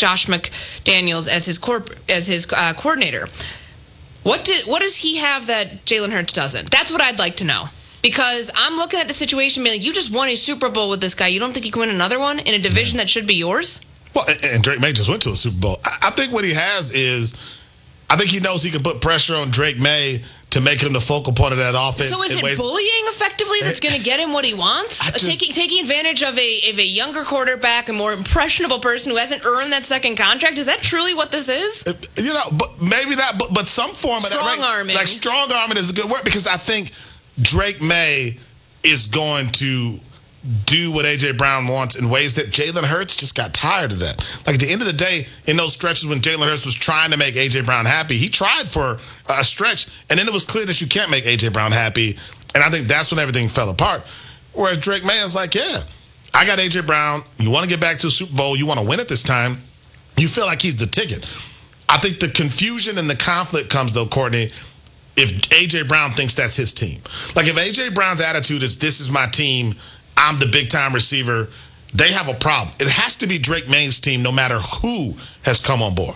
Josh McDaniels as his coordinator. What does he have that Jalen Hurts doesn't? That's what I'd like to know. Because I'm looking at the situation being like, you just won a Super Bowl with this guy. You don't think you can win another one in a division that should be yours? Well, and Drake May just went to a Super Bowl. I think what he has is, I think he knows he can put pressure on Drake May to make him the focal point of that offense. So is it bullying effectively that's going to get him what he wants? Taking advantage of a younger quarterback, a more impressionable person who hasn't earned that second contract? Is that truly what this is? But maybe not. But some form of that. Strong-arming. Like strong-arming is a good word, because I think Drake May is going to do what A.J. Brown wants in ways that Jalen Hurts just got tired of that. Like, at the end of the day, in those stretches when Jalen Hurts was trying to make A.J. Brown happy, he tried for a stretch, and then it was clear that you can't make A.J. Brown happy, and I think that's when everything fell apart. Whereas Drake May is like, yeah, I got A.J. Brown. You want to get back to the Super Bowl. You want to win it this time. You feel like he's the ticket. I think the confusion and the conflict comes, though, Courtney, if A.J. Brown thinks that's his team. Like, if A.J. Brown's attitude is, this is my team, I'm the big-time receiver, they have a problem. It has to be Drake May's team no matter who has come on board.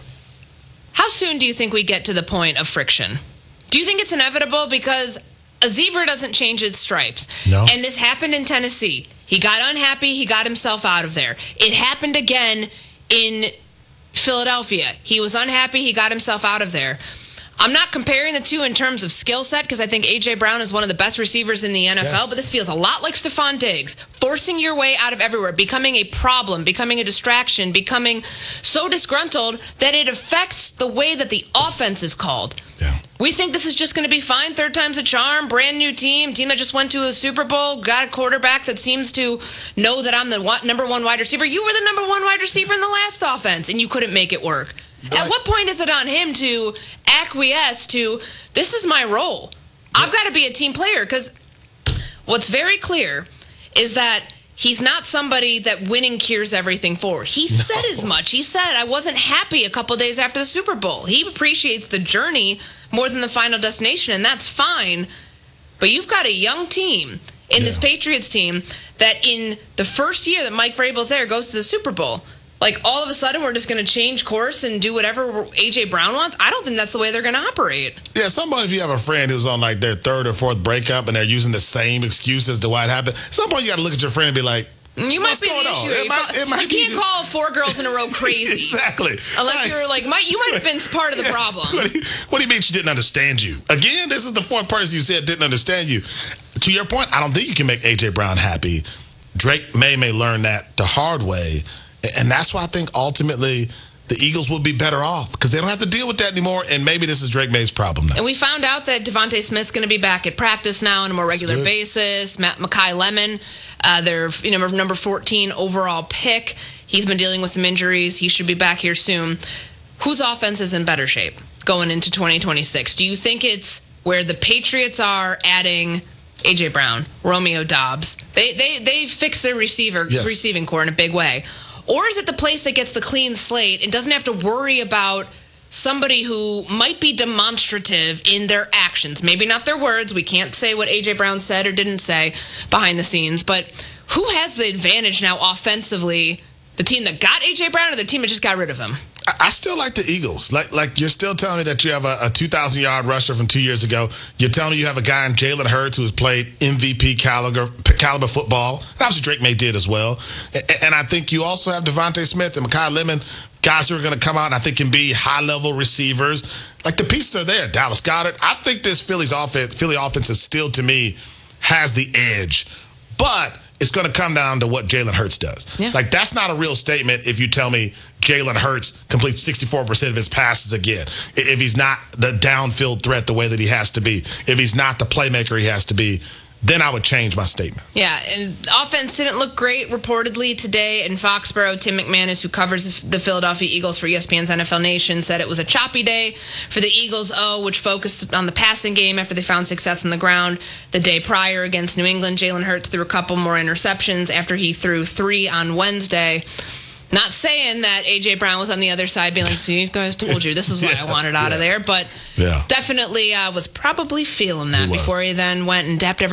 How soon do you think we get to the point of friction? Do you think it's inevitable? Because a zebra doesn't change its stripes. No. And this happened in Tennessee. He got unhappy. He got himself out of there. It happened again in Philadelphia. He was unhappy. He got himself out of there. I'm not comparing the two in terms of skill set, because I think A.J. Brown is one of the best receivers in the NFL, yes. But this feels a lot like Stephon Diggs, forcing your way out of everywhere, becoming a problem, becoming a distraction, becoming so disgruntled that it affects the way that the offense is called. Yeah. We think this is just going to be fine, third time's a charm, brand new team that just went to a Super Bowl, got a quarterback that seems to know that I'm the number one wide receiver. You were the number one wide receiver in the last offense, and you couldn't make it work. Right. At what point is it on him to acquiesce to, this is my role? Yeah. I've got to be a team player, because what's very clear is that he's not somebody that winning cures everything for. He said as much. He said, I wasn't happy a couple days after the Super Bowl. He appreciates the journey more than the final destination, and that's fine. But you've got a young team in this Patriots team that in the first year that Mike Vrabel's there goes to the Super Bowl. Like, all of a sudden, we're just going to change course and do whatever A.J. Brown wants? I don't think that's the way they're going to operate. Yeah, somebody, if you have a friend who's on, like, their third or fourth breakup and they're using the same excuse as to why it happened, at some point you got to look at your friend and be like, you might be the issue. You can't call 4 girls in a row crazy. Exactly. Unless you're like, you might have been part of the problem. What do you mean she didn't understand you? Again, this is the fourth person you said didn't understand you. To your point, I don't think you can make A.J. Brown happy. Drake may learn that the hard way. And that's why I think ultimately the Eagles will be better off, because they don't have to deal with that anymore, and maybe this is Drake May's problem now. And we found out that Devontae Smith's going to be back at practice now on a more regular basis. Mekhi Lemon, their number 14 overall pick, he's been dealing with some injuries. He should be back here soon. Whose offense is in better shape going into 2026? Do you think it's where the Patriots are adding A.J. Brown, Romeo Doubs? They fixed their receiving core in a big way. Or is it the place that gets the clean slate and doesn't have to worry about somebody who might be demonstrative in their actions? Maybe not their words. We can't say what A.J. Brown said or didn't say behind the scenes. But who has the advantage now offensively? The team that got A.J. Brown or the team that just got rid of him? I still like the Eagles. Like you're still telling me that you have a 2,000-yard rusher from 2 years ago. You're telling me you have a guy in Jalen Hurts who has played MVP caliber football. And obviously Drake May did as well. And I think you also have Devontae Smith and Mekhi Lemon, guys who are going to come out and I think can be high-level receivers. Like, the pieces are there. Dallas Goedert. I think this Philly offense is still, to me, has the edge. But it's going to come down to what Jalen Hurts does. Yeah. Like, that's not a real statement if you tell me Jalen Hurts completes 64% of his passes again. If he's not the downfield threat the way that he has to be, if he's not the playmaker he has to be, then I would change my statement. Yeah, and offense didn't look great reportedly today in Foxborough. Tim McManus, who covers the Philadelphia Eagles for ESPN's NFL Nation, said it was a choppy day for the Eagles, which focused on the passing game after they found success on the ground the day prior against New England. Jalen Hurts threw a couple more interceptions after he threw 3 on Wednesday. Not saying that A.J. Brown was on the other side being like, see, you guys told you, this is what I wanted out of there. But definitely was probably feeling that before he then went and dapped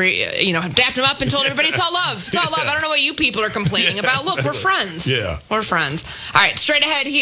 him up and told everybody it's all love. It's all love. I don't know what you people are complaining about. Look, we're friends. Yeah. We're friends. All right, straight ahead here.